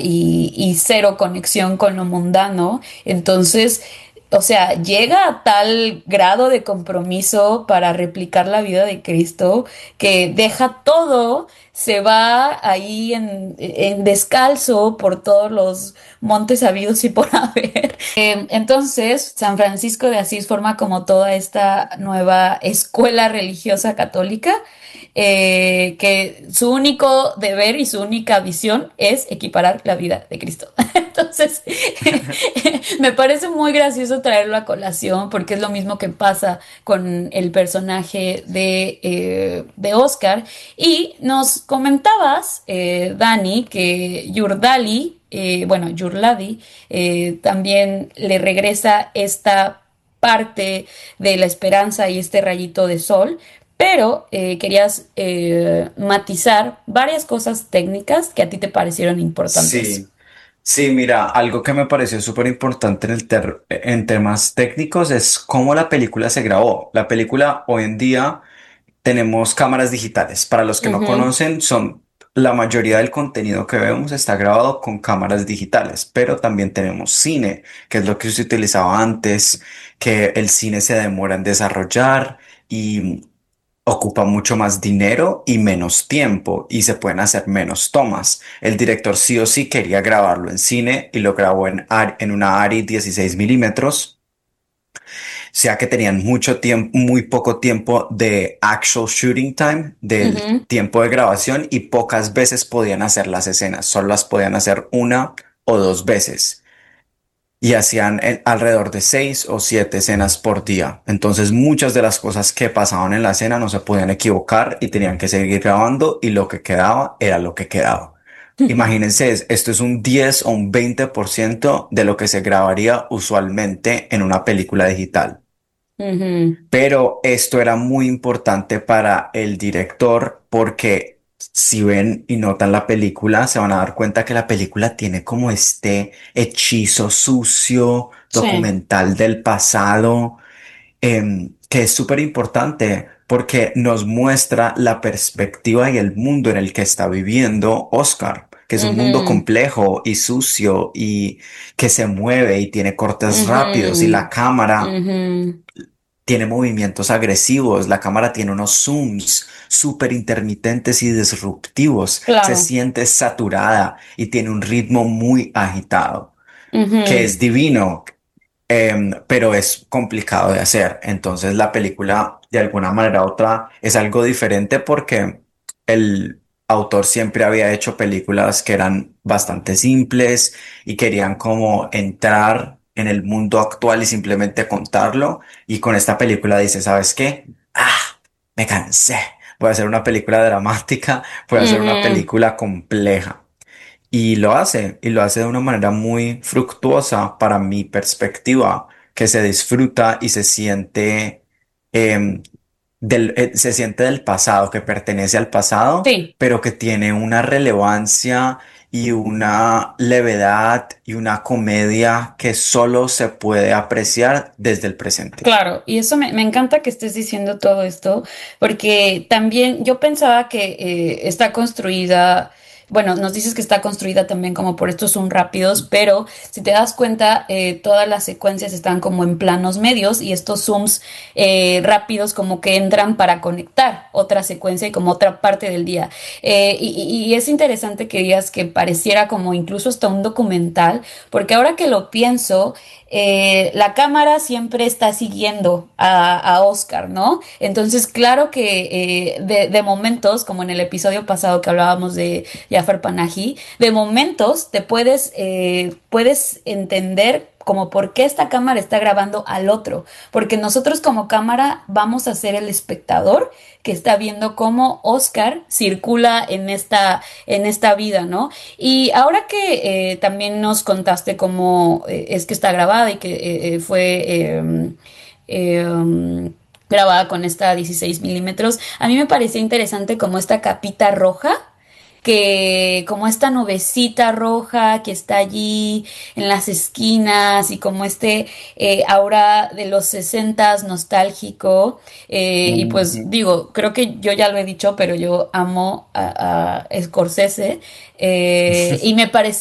y cero conexión con lo mundano. Entonces, o sea, llega a tal grado de compromiso para replicar la vida de Cristo que deja todo, se va ahí en descalzo por todos los montes habidos y por haber. Entonces, San Francisco de Asís forma como toda esta nueva escuela religiosa católica, que su único deber y su única visión es equiparar la vida de Cristo. Entonces, me parece muy gracioso traerlo a colación porque es lo mismo que pasa con el personaje de Oscar. Y nos comentabas, Dani, que Yurdali, bueno, Yurladi, también le regresa esta parte de la esperanza y este rayito de sol, pero querías matizar varias cosas técnicas que a ti te parecieron importantes. Sí, sí, mira, algo que me pareció súper importante en temas técnicos es cómo la película se grabó. La película hoy en día tenemos cámaras digitales. Para los que no Ujú, conocen, la mayoría del contenido que vemos está grabado con cámaras digitales, pero también tenemos cine, que es lo que se utilizaba antes, que el cine se demora en desarrollar y ocupa mucho más dinero y menos tiempo y se pueden hacer menos tomas. El director sí o sí quería grabarlo en cine y lo grabó en una ARRI 16 milímetros, sea que tenían mucho tiempo, muy poco tiempo de actual shooting time, del ujú. tiempo de grabación, y pocas veces podían hacer las escenas, solo las podían hacer una o dos veces. Y hacían alrededor de 6 o 7 escenas por día. Entonces muchas de las cosas que pasaban en la escena no se podían equivocar y tenían que seguir grabando y lo que quedaba era lo que quedaba. Imagínense, esto es un 10 o un 20% de lo que se grabaría usualmente en una película digital. Ujú. Pero esto era muy importante para el director porque si ven y notan la película, se van a dar cuenta que la película tiene como este hechizo sucio, Sí, documental del pasado, que es súper importante porque nos muestra la perspectiva y el mundo en el que está viviendo Oscar, que es un mundo ujú, complejo y sucio y que se mueve y tiene cortes rápidos y ujú, la cámara ujú. tiene movimientos agresivos, la cámara tiene unos zooms súper intermitentes y disruptivos, se Claro. siente saturada y tiene un ritmo muy agitado, que Ujú. es divino, pero es complicado de hacer. Entonces la película, de alguna manera u otra, es algo diferente porque el autor siempre había hecho películas que eran bastante simples y querían como entrar en el mundo actual y simplemente contarlo. Y con esta película dice, ¿sabes qué? Ah, me cansé. Voy a hacer una película dramática, voy a hacer una Ujú. película compleja. Y lo hace de una manera muy fructuosa para mi perspectiva, que se disfruta y em, se siente del pasado, que pertenece al pasado, Sí. pero que tiene una relevancia y una levedad y una comedia que solo se puede apreciar desde el presente. Claro, y eso me encanta que estés diciendo todo esto, porque también yo pensaba que está construida, bueno, nos dices que está construida también como por estos zoom rápidos, pero si te das cuenta, todas las secuencias están como en planos medios y estos zooms rápidos como que entran para conectar otra secuencia y como otra parte del día. Y es interesante que digas que pareciera como incluso hasta un documental, porque ahora que lo pienso, la cámara siempre está siguiendo a Oscar, ¿no? Entonces, claro que de momentos, como en el episodio pasado que hablábamos de Jafar Panahi, de momentos te puedes entender como por qué esta cámara está grabando al otro, porque nosotros como cámara vamos a ser el espectador que está viendo cómo Oscar circula en esta vida, ¿no? Y ahora que también nos contaste cómo es que está grabada y que fue grabada con esta 16 milímetros, a mí me parecía interesante como esta capita roja, que como esta nubecita roja que está allí en las esquinas y como este aura de los sesentas nostálgico, y pues Ujú. digo, creo que yo ya lo he dicho, pero yo amo a Scorsese, y me pareció